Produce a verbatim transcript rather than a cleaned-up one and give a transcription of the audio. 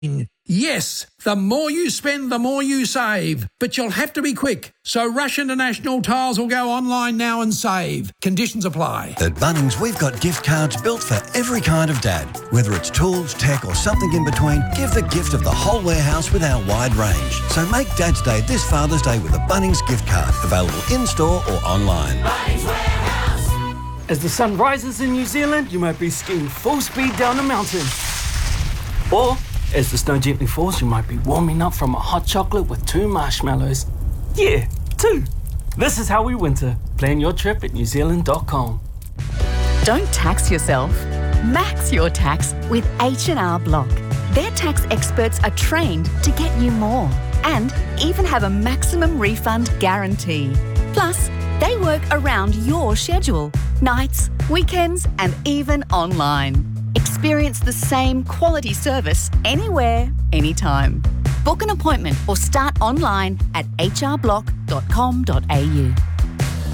Yes, the more you spend, the more you save. But you'll have to be quick. So Rush International Tiles will go online now and save. Conditions apply. At Bunnings, we've got gift cards built for every kind of dad. Whether it's tools, tech or something in between, give the gift of the whole warehouse with our wide range. So make Dad's Day this Father's Day with a Bunnings gift card. Available in-store or online. Bunnings Warehouse. As the sun rises in New Zealand, you might be skiing full speed down a mountain. Or, as the snow gently falls, you might be warming up from a hot chocolate with two marshmallows. Yeah, two. This is how we winter. Plan your trip at new zealand dot com. Don't tax yourself. Max your tax with H and R Block. Their tax experts are trained to get you more and even have a maximum refund guarantee. Plus, they work around your schedule, nights, weekends, and even online. Experience the same quality service anywhere, anytime. Book an appointment or start online at h r block dot com dot a u.